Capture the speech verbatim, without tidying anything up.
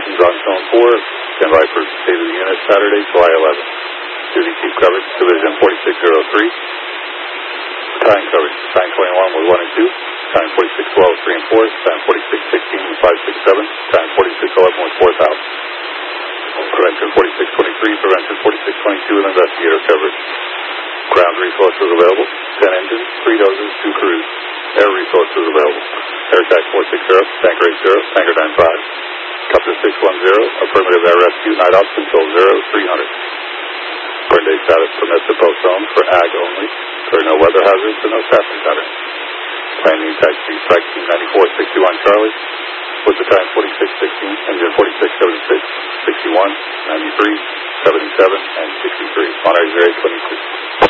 stations on zone four. Stand by for state of the unit Saturday, July eleventh. Duty keep coverage, Division forty-six oh three. Time coverage, time twenty-one with one and two. Time forty-six twelve, three and four. Time forty-six sixteen with five six seven. Time forty-six eleven with four thousand. Prevention forty-six twenty-three, Prevention forty-six twenty-two with investigator coverage. Ground resources available, ten engines, three dozers, two crews. Air resources available. Air Tax four six zero, Tanker eight zero, Tanker nine five. Copter six one zero, affirmative air rescue, night ops until zero three hundred. Current day status permits to postpone for ag only. There are no weather hazards and no staffing patterns. Landing taxi strike team ninety-four sixty-one Charlie. With the time forty-six sixteen, engine forty-six seventy-six, sixty-one, ninety-three, seventy-seven, and sixty-three. On our zero twenty-two.